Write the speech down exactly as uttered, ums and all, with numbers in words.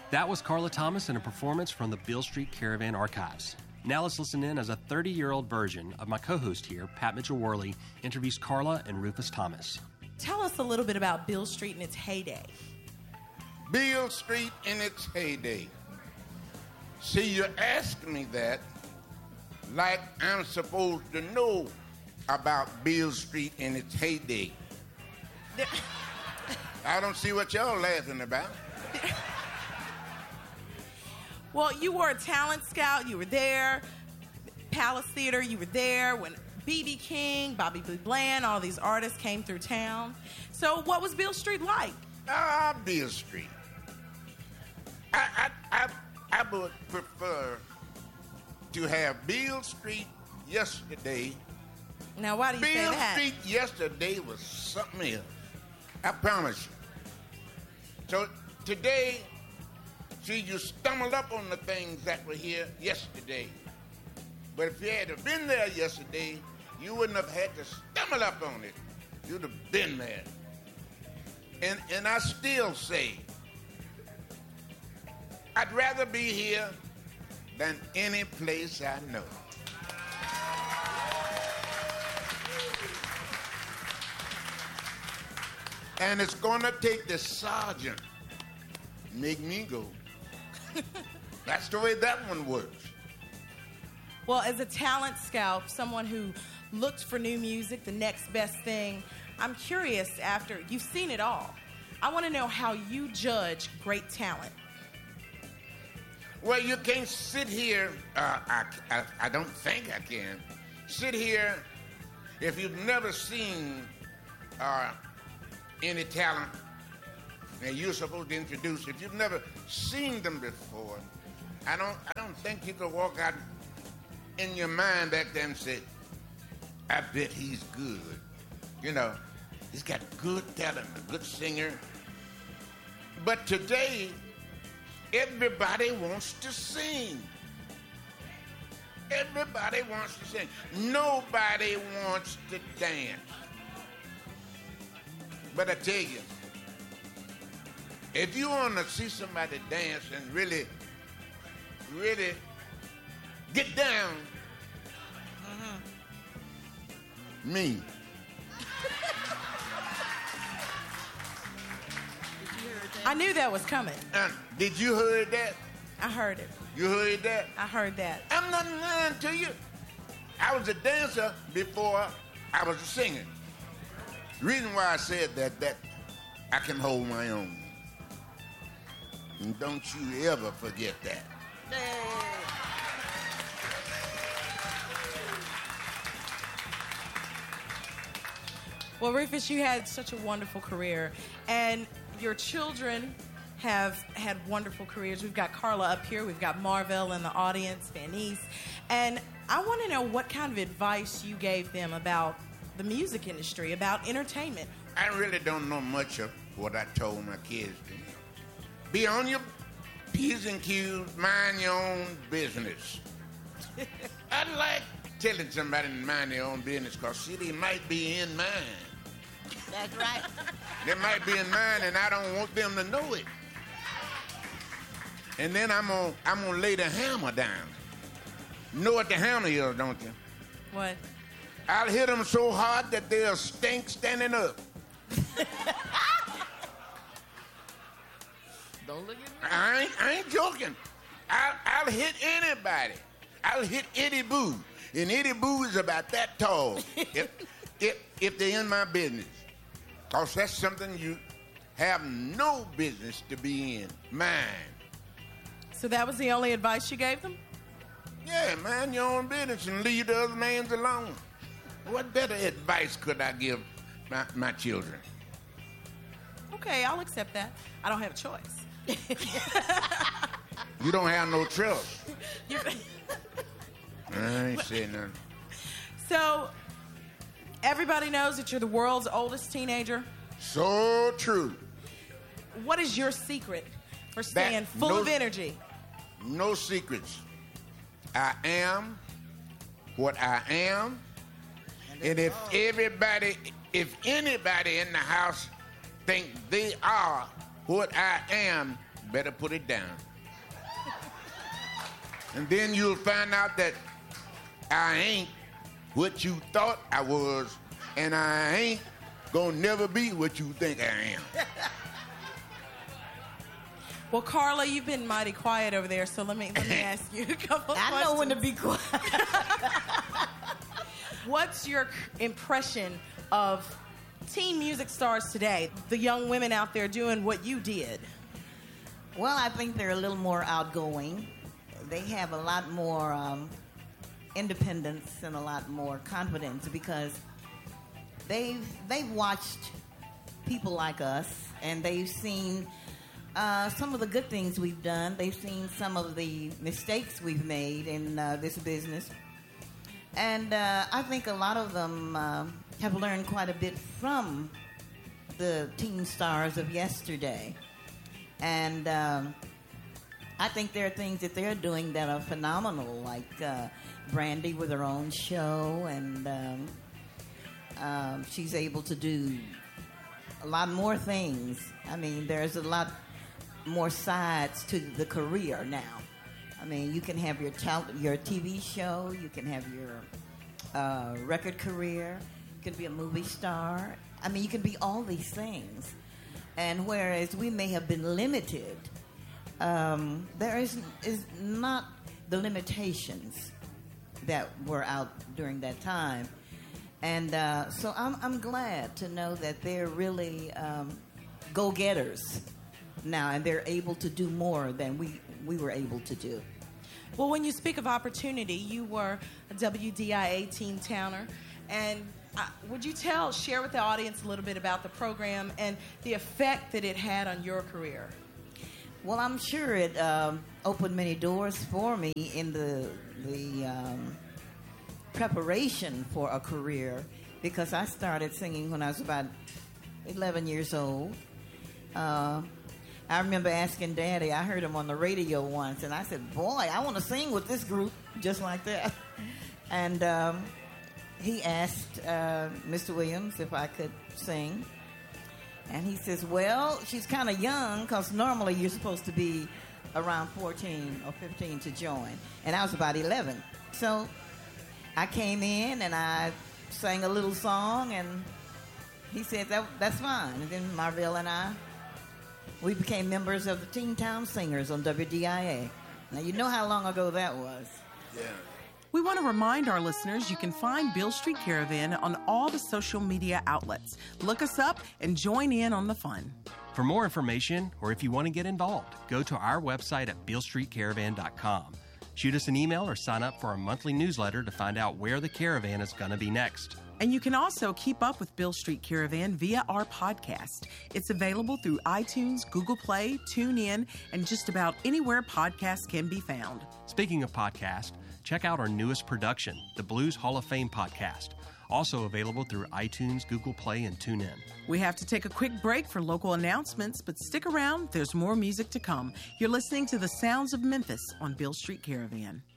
That was Carla Thomas in a performance from the Beale Street Caravan Archives. Now let's listen in as a thirty-year-old version of my co-host here, Pat Mitchell-Worley, interviews Carla and Rufus Thomas. Tell us a little bit about Beale Street in its heyday. Beale Street in its heyday. See, you ask me that like I'm supposed to know about Beale Street in its heyday. I don't see what y'all laughing about. Well, you were a talent scout. You were there. Palace Theater, you were there when B B King, Bobby Blue Bland, all these artists came through town. So what was Beale Street like? Ah, Beale Street. I, I, I, I would prefer to have Beale Street yesterday. Now, why do you Beale say that? Street yesterday was something else. I promise you. So today, see, you stumbled up on the things that were here yesterday. But if you had have been there yesterday, you wouldn't have had to stumble up on it. You'd have been there. And and I still say, I'd rather be here than any place I know. And it's gonna take the sergeant make me go. That's the way that one works. Well, as a talent scout, someone who looked for new music, the next best thing, I'm curious, after you've seen it all, I want to know how you judge great talent. Well, you can't sit here, uh, I, I, I don't think I can, sit here if you've never seen uh, any talent and you're supposed to introduce, if you've never seen them before, I don't, I don't think you can walk out in your mind back there and say, I bet he's good. You know, he's got good talent, a good singer. But today, everybody wants to sing. Everybody wants to sing. Nobody wants to dance. But I tell you, if you want to see somebody dance and really, really get down, mm-hmm. me. I knew that was coming. Uh, did you heard that? I heard it. You heard that? I heard that. I'm not lying to you. I was a dancer before I was a singer. The reason why I said that, that I can hold my own. And don't you ever forget that. Well, Rufus, you had such a wonderful career, and your children have had wonderful careers. We've got Carla up here. We've got Marvell in the audience, Vanice. And I want to know what kind of advice you gave them about the music industry, about entertainment. I really don't know much of what I told my kids to. Be on your P's and Q's, mind your own business. I like telling somebody to mind their own business because, see, they might be in mine. That's right. They might be in mine, and I don't want them to know it. And then I'm gonna, I'm gonna lay the hammer down. You know what the hammer is, don't you? What? I'll hit them so hard that they'll stink standing up. Don't look at me. I ain't, I ain't joking. I'll, I'll hit anybody. I'll hit Eddie Boo. And Eddie Boo is about that tall if, if, if they're in my business. Because that's something you have no business to be in. Mine. So that was the only advice you gave them? Yeah, mind your own business and leave the other man's alone. What better advice could I give my, my children? Okay, I'll accept that. I don't have a choice. You don't have no trust. You're- I ain't saying nothing. So, everybody knows that you're the world's oldest teenager. So true. What is your secret for staying That- full no- of energy? No secrets. I am what I am. And if everybody, if anybody in the house think they are what I am, better put it down. And then you'll find out that I ain't what you thought I was, and I ain't gonna never be what you think I am. Well, Carla, you've been mighty quiet over there, so let me let me ask you a couple I questions. know when to be quiet. What's your impression of teen music stars today, the young women out there doing what you did? Well, I think they're a little more outgoing. They have a lot more um, independence and a lot more confidence because they've they've watched people like us, and they've seen uh, some of the good things we've done. They've seen some of the mistakes we've made in uh, this business. And uh, I think a lot of them uh, have learned quite a bit from the teen stars of yesterday. And um, I think there are things that they're doing that are phenomenal, like uh, Brandy with her own show, and um, um, she's able to do a lot more things. I mean, there's a lot more sides to the career now. I mean, you can have your tel- your T V show, you can have your uh, record career, you can be a movie star. I mean, you can be all these things. And whereas we may have been limited, um, there is, is not the limitations that were out during that time. And uh, so I'm, I'm glad to know that they're really um, go-getters now, and they're able to do more than we, we were able to do. Well, when you speak of opportunity, you were a W D I A teen towner, and uh, would you tell, share with the audience a little bit about the program and the effect that it had on your career? Well, I'm sure it um, opened many doors for me in the the um, preparation for a career, because I started singing when I was about eleven years old. Uh, I remember asking Daddy, I heard him on the radio once, and I said, boy, I want to sing with this group, just like that. And um, he asked uh, Mister Williams if I could sing. And he says, well, she's kind of young, because normally you're supposed to be around fourteen or fifteen to join. And I was about eleven. So I came in, and I sang a little song, and he said, that, that's fine. And then Marvell and I, we became members of the Teen Town Singers on W D I A. Now, you know how long ago that was. Yeah. We want to remind our listeners you can find Beale Street Caravan on all the social media outlets. Look us up and join in on the fun. For more information, or if you want to get involved, go to our website at beale street caravan dot com. Shoot us an email or sign up for our monthly newsletter to find out where the caravan is going to be next. And you can also keep up with Beale Street Caravan via our podcast. It's available through iTunes, Google Play, TuneIn, and just about anywhere podcasts can be found. Speaking of podcast, check out our newest production, the Blues Hall of Fame podcast, also available through iTunes, Google Play, and TuneIn. We have to take a quick break for local announcements, but stick around. There's more music to come. You're listening to the Sounds of Memphis on Beale Street Caravan.